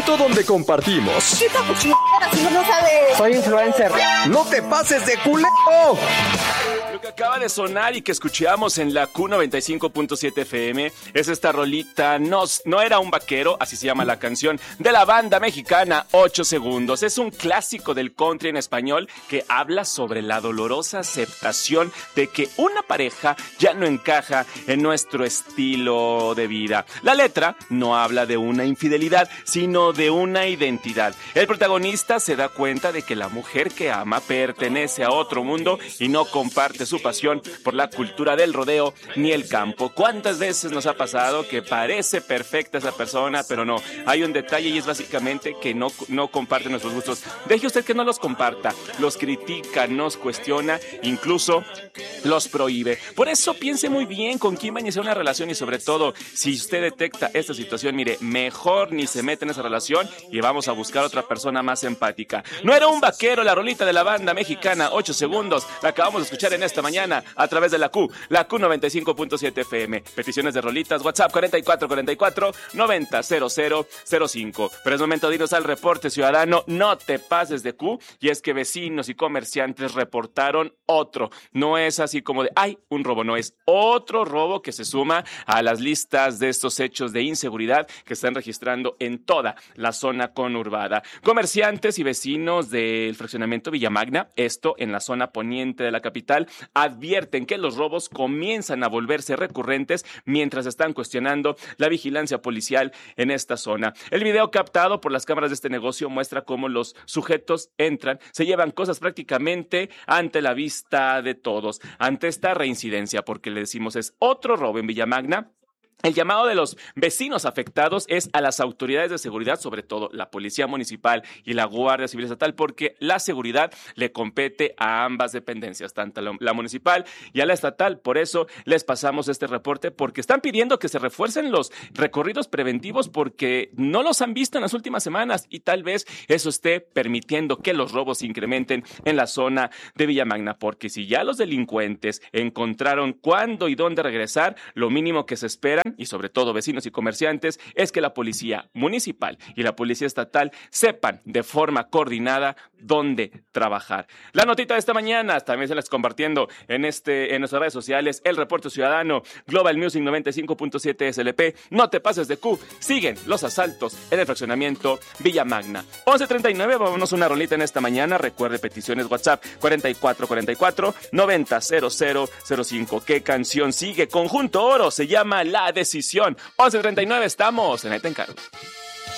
momento donde compartimos. ¿Qué está cochinada si no sabes? Soy influencer. ¡No te pases de culero! Lo que acaba de sonar y que escuchamos en la Q95.7 FM es esta rolita, no era un vaquero, así se llama la canción, de la banda mexicana 8 Segundos. Es un clásico del country en español que habla sobre la dolorosa aceptación de que una pareja ya no encaja en nuestro estilo de vida. La letra no habla de una infidelidad, sino de una identidad. El protagonista se da cuenta de que la mujer que ama pertenece a otro mundo y no comparte su pasión por la cultura del rodeo ni el campo. ¿Cuántas veces nos ha pasado que parece perfecta esa persona, pero no? Hay un detalle y es básicamente que no comparte nuestros gustos. Deje usted que no los comparta, los critica, nos cuestiona, incluso los prohíbe. Por eso piense muy bien con quién va a iniciar una relación y sobre todo, si usted detecta esta situación, mire, mejor ni se mete en esa relación y vamos a buscar otra persona más empática. No era un vaquero, la rolita de la banda mexicana 8 Segundos, la acabamos de escuchar en esta mañana a través de la Q95.7 FM. Peticiones de rolitas, WhatsApp 4444-900005. Pero es momento de irnos al reporte ciudadano. No te pases de Q. Y es que vecinos y comerciantes reportaron otro. No es así como de, ¡ay! Un robo. No, es otro robo que se suma a las listas de estos hechos de inseguridad que están registrando en toda la zona conurbada. Comerciantes y vecinos del fraccionamiento Villamagna, esto en la zona poniente de la capital, advierten que los robos comienzan a volverse recurrentes mientras están cuestionando la vigilancia policial en esta zona. El video captado por las cámaras de este negocio muestra cómo los sujetos entran, se llevan cosas prácticamente ante la vista de todos. Ante esta reincidencia, porque le decimos es otro robo en Villamagna, el llamado de los vecinos afectados es a las autoridades de seguridad, sobre todo la Policía Municipal y la Guardia Civil Estatal, porque la seguridad le compete a ambas dependencias, tanto a la municipal y a la estatal. Por eso les pasamos este reporte, porque están pidiendo que se refuercen los recorridos preventivos porque no los han visto en las últimas semanas y tal vez eso esté permitiendo que los robos se incrementen en la zona de Villamagna, porque si ya los delincuentes encontraron cuándo y dónde regresar, lo mínimo que se espera, y sobre todo vecinos y comerciantes, es que la policía municipal y la policía estatal sepan de forma coordinada dónde trabajar. La notita de esta mañana también se las compartiendo en nuestras redes sociales, el reporte ciudadano, Global Music 95.7 SLP, no te pases de Q, siguen los asaltos en el fraccionamiento Villamagna. 11:39, vámonos una rolita en esta mañana, recuerde peticiones WhatsApp 4444-900005. ¿Qué canción sigue? Conjunto Oro, se llama La Decisión. 11:39, estamos en el Te Encargo.